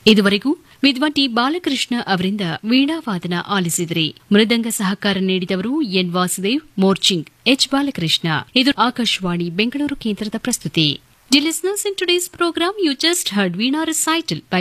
ಇದುವರೆಗೂ ವಿದ್ವಾನ್ ಟಿ ಬಾಲಕೃಷ್ಣ ಅವರಿಂದ ವೀಣಾವಾದನ ಆಲಿಸಿದ್ರಿ. ಮೃದಂಗ ಸಹಕಾರ ನೀಡಿದವರು ಎನ್ ವಾಸುದೇವ್, ಮೋರ್ಚಿಂಗ್ ಎಚ್ ಬಾಲಕೃಷ್ಣ. ಇದು ಆಕಾಶವಾಣಿ ಬೆಂಗಳೂರು ಕೇಂದ್ರದ ಪ್ರಸ್ತುತಿ. Dear listeners, in today's program, you just heard Veena recital by